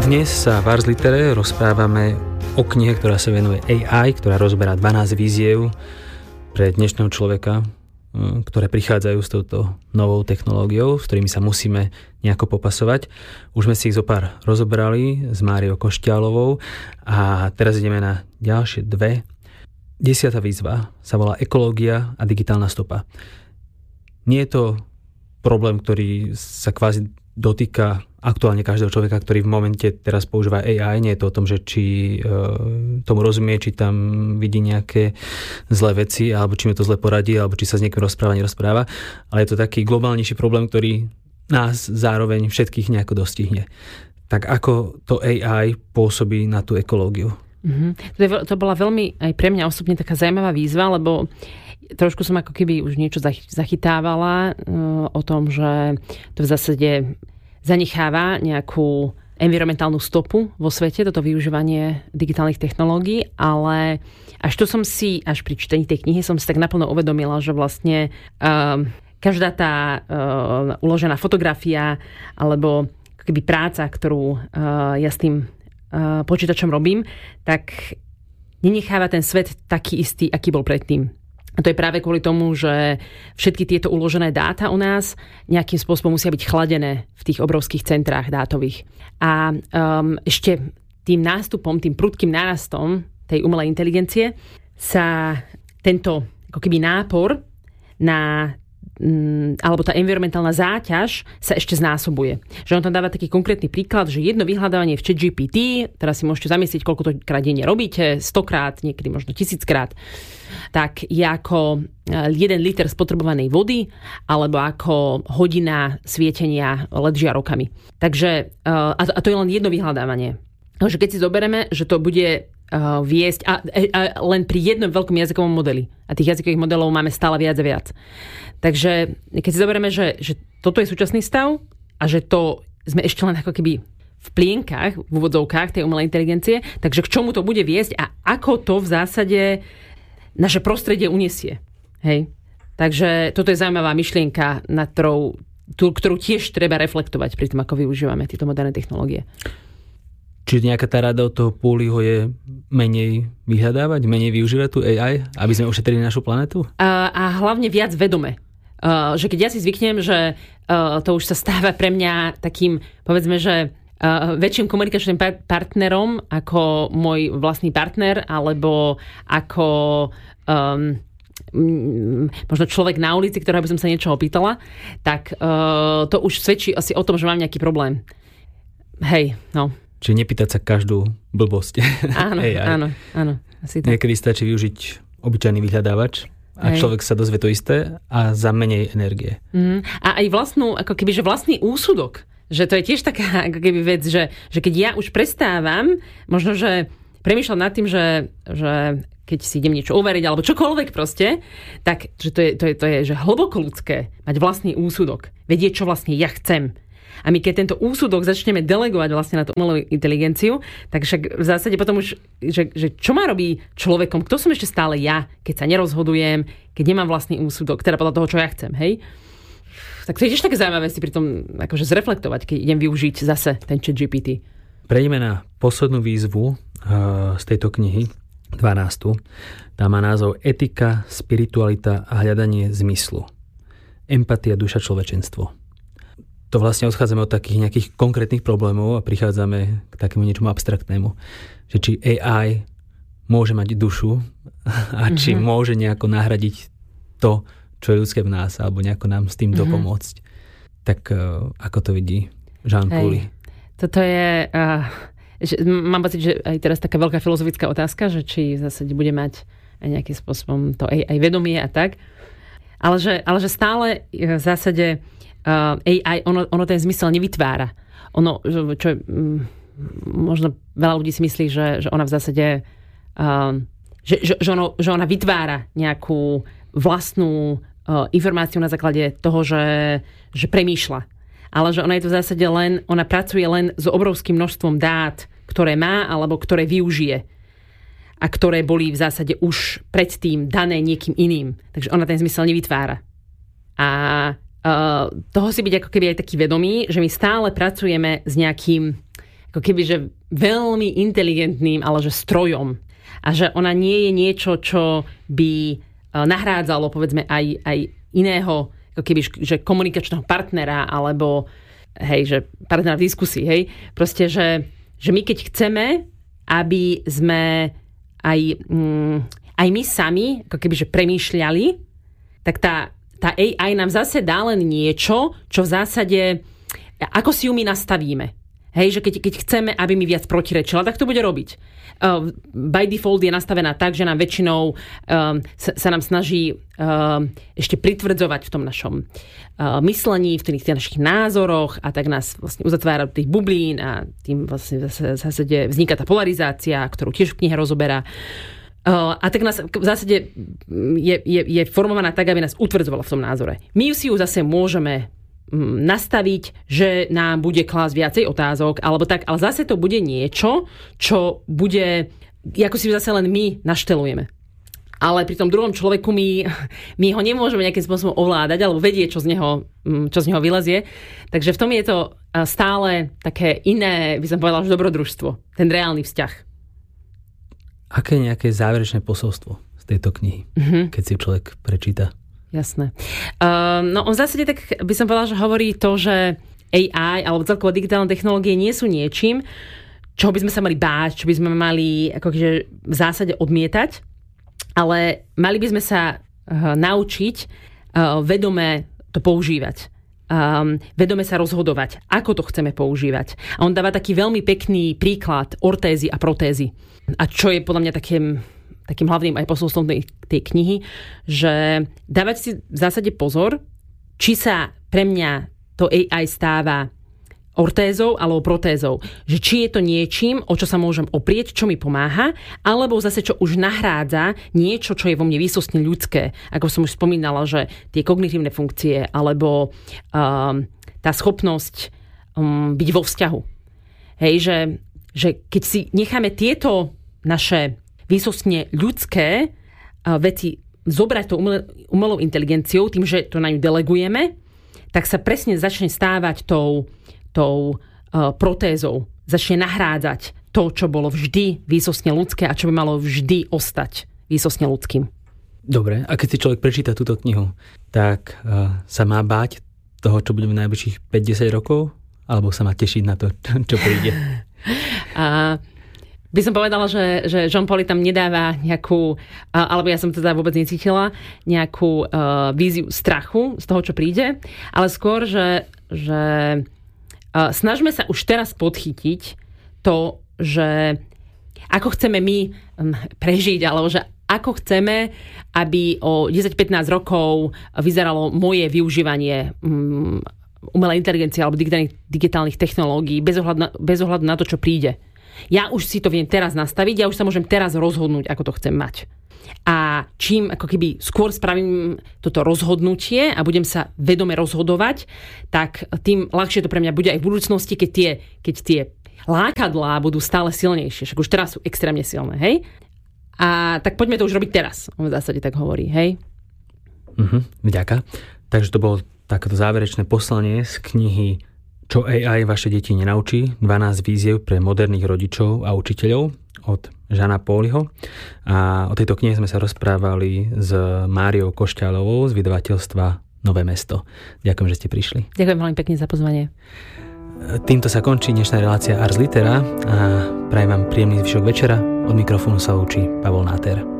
Dnes sa v Ars Litere rozprávame o knihe, ktorá sa venuje AI, ktorá rozberá 12 víziev pre dnešného človeka, ktoré prichádzajú s touto novou technológiou, s ktorými sa musíme nejako popasovať. Už sme si ich zopár rozobrali s Máriou Košťálovou a teraz ideme na ďalšie dve. 10. výzva sa volá Ekológia a digitálna stopa. Nie je to problém, ktorý sa kvázi dotýka aktuálne každého človeka, ktorý v momente teraz používa AI. Nie je to o tom, že či tomu rozumie, či tam vidí nejaké zlé veci, alebo či mi to zle poradí, alebo či sa s niekým nerozpráva. Ale je to taký globálnejší problém, ktorý nás zároveň všetkých nejako dostihne. Tak ako to AI pôsobí na tú ekológiu? To bola veľmi aj pre mňa osobne taká zaujímavá výzva, lebo trošku som ako keby už niečo zachytávala o tom, že to v zásade zanecháva nejakú environmentálnu stopu vo svete, toto využívanie digitálnych technológií, ale až pri čítaní tej knihy som si tak naplno uvedomila, že vlastne každá tá uložená fotografia alebo keby práca, ktorú ja s tým počítačom robím, tak nenecháva ten svet taký istý, aký bol predtým. A to je práve kvôli tomu, že všetky tieto uložené dáta u nás nejakým spôsobom musia byť chladené v tých obrovských centrách dátových. A ešte tým nástupom, tým prudkým nárastom tej umelej inteligencie sa tento ako keby nápor na alebo tá environmentálna záťaž sa ešte znásobuje. Že on tam dáva taký konkrétny príklad, že jedno vyhľadávanie v ChatGPT, teraz si môžete zamyslieť, koľko to krát denne robíte, 100-krát, niekedy možno 1000-krát, tak je ako 1 liter spotrebovanej vody alebo ako hodina svietenia LED žiarokami. Takže, a to je len jedno vyhľadávanie. Takže keď si zoberieme, že to bude viesť a len pri jednom veľkom jazykovom modeli. A tých jazykových modelov máme stále viac a viac. Takže keď si zoberieme, že toto je súčasný stav a že to sme ešte len ako keby v plienkach, v úvodzovkách tej umelej inteligencie, takže k čomu to bude viesť a ako to v zásade naše prostredie uniesie. Hej? Takže toto je zaujímavá myšlienka, na ktorú tiež treba reflektovať pri tom, ako využívame tieto moderné technológie. Čiže nejaká tá rada od toho Pauliho je menej vyhľadávať, menej využívať tú AI, aby sme ušetrili našu planetu? A hlavne viac vedome. Že keď ja si zvyknem, že to už sa stáva pre mňa takým, povedzme, že väčším komunikačným partnerom ako môj vlastný partner, alebo ako možno človek na ulici, ktorého by som sa niečo opýtala, tak to už svedčí asi o tom, že mám nejaký problém. Hej, no. Čiže nepýtať sa každú blbosť. Áno, áno. Asi tak. Niekedy stačí využiť obyčajný vyhľadávač a človek sa dozvie to isté a za menej energie. A aj vlastný úsudok. Že to je tiež taká ako keby vec, že keď ja už prestávam, možno, že premýšľam nad tým, že keď si idem niečo overiť, alebo čokoľvek proste, tak že to je že hlboko ľudské mať vlastný úsudok. Vedieť, čo vlastne ja chcem. A my keď tento úsudok začneme delegovať vlastne na tú umelú inteligenciu, tak však v zásade potom už, že čo ma robí človekom, kto som ešte stále ja, keď sa nerozhodujem, keď nemám vlastný úsudok, teda podľa toho, čo ja chcem, hej? Tak to je tiež také zaujímavé si pri tom akože zreflektovať, keď idem využiť zase ten ChatGPT. Prejdeme na poslednú výzvu z tejto knihy, 12. Tá má názov Etika, spiritualita a hľadanie zmyslu. Empatia, duša, človečenstvo. To vlastne odchádzame od takých nejakých konkrétnych problémov a prichádzame k takému niečomu abstraktnému. Že či AI môže mať dušu a či môže nejako nahradiť to, čo je ľudské v nás, alebo nejako nám s tým dopomôcť. Tak ako to vidí Jean Pauli? Toto je... mám pocit, že aj teraz taká veľká filozofická otázka, že či v zásade bude mať aj nejakým spôsobom to AI vedomie a tak. Ale že stále v zásade AI, ono ten zmysel nevytvára. Ono, čo možno veľa ľudí si myslí, že ona v zásade že ona vytvára nejakú vlastnú informáciu na základe toho, že premýšľa. Ale že ona je to v zásade ona pracuje len s obrovským množstvom dát, ktoré má alebo ktoré využije a ktoré boli v zásade už predtým dané niekým iným. Takže ona ten zmysel nevytvára. A toho si byť ako keby aj taký vedomý, že my stále pracujeme s nejakým ako keby, že veľmi inteligentným, ale že strojom. A že ona nie je niečo, čo by nahrádzalo, povedzme, aj iného, ako keby, že komunikačného partnera, alebo hej, že partnera v diskusii, hej. Proste, že my keď chceme, aby sme aj my sami, ako keby, že premýšľali, tak tá AI nám zase dá len niečo, čo v zásade, ako si ju my nastavíme. Hej, že keď chceme, aby mi viac protirečila, tak to bude robiť. By default je nastavená tak, že nám väčšinou sa nám snaží ešte pritvrdzovať v tom našom myslení, v tých našich názoroch a tak nás vlastne uzatvára do tých bublín a tým vlastne zase vzniká tá polarizácia, ktorú tiež v knihe rozoberá. A tak nás v zásade je formovaná tak, aby nás utvrdzovala v tom názore. My si ju zase môžeme nastaviť, že nám bude klásť viacej otázok, alebo tak, ale zase to bude niečo, čo bude, ako si zase len my naštelujeme. Ale pri tom druhom človeku my ho nemôžeme nejakým spôsobom ovládať, alebo vedieť, čo z neho vylezie. Takže v tom je to stále také iné, by som povedala, že dobrodružstvo. Ten reálny vzťah. Aké je nejaké záverečné posolstvo z tejto knihy, keď si človek prečíta? Jasné. No on v zásade tak by som povedala, že hovorí to, že AI alebo celkovo digitálne technológie nie sú niečím, čoho by sme sa mali báť, čo by sme mali akože v zásade odmietať, ale mali by sme sa naučiť vedome to používať. Vedome sa rozhodovať, ako to chceme používať. A on dáva taký veľmi pekný príklad ortézy a protézy. A čo je podľa mňa takým hlavným aj posolstvom tej knihy, že dávať si v zásade pozor, či sa pre mňa to AI stáva ortézou alebo protézou. Že či je to niečím, o čo sa môžem oprieť, čo mi pomáha, alebo zase čo už nahrádza niečo, čo je vo mne výsostne ľudské. Ako som už spomínala, že tie kognitívne funkcie alebo tá schopnosť byť vo vzťahu. Hej, že keď si necháme tieto naše výsostne ľudské veci zobrať tou umelou inteligenciou, tým, že to na ňu delegujeme, tak sa presne začne stávať tou protézou. Začne nahrádzať to, čo bolo vždy výsostne ľudské a čo by malo vždy ostať výsostne ľudským. Dobre, a keď si človek prečíta túto knihu, tak sa má báť toho, čo bude v najbližších 5-10 rokov? Alebo sa má tešiť na to, čo príde? By som povedala, že Jean Paul tam nedáva nejakú, alebo ja som teda vôbec necítila, nejakú víziu strachu z toho, čo príde, ale skôr, že snažme sa už teraz podchytiť to, že ako chceme my prežiť, alebo že ako chceme, aby o 10-15 rokov vyzeralo moje využívanie umelej inteligencie alebo digitálnych technológií bez ohľadu na to, čo príde. Ja už si to viem teraz nastaviť, ja už sa môžem teraz rozhodnúť, ako to chcem mať. A čím ako keby skôr spravím toto rozhodnutie a budem sa vedome rozhodovať, tak tým ľahšie to pre mňa bude aj v budúcnosti, keď tie lákadlá budú stále silnejšie. Však už teraz sú extrémne silné, hej? A tak poďme to už robiť teraz. On v zásade tak hovorí, hej? Vďaka. Takže to bolo takéto záverečné poslanie z knihy Čo AI vaše deti nenaučí? 12 víziev pre moderných rodičov a učiteľov od Jeana Paulyho. A o tejto knihe sme sa rozprávali s Máriou Košťalovou z vydavateľstva Nové mesto. Ďakujem, že ste prišli. Ďakujem veľmi pekne za pozvanie. Týmto sa končí dnešná relácia Ars Litera a prajem vám príjemný zvyšok večera. Od mikrofónu sa lúči Pavol Náter.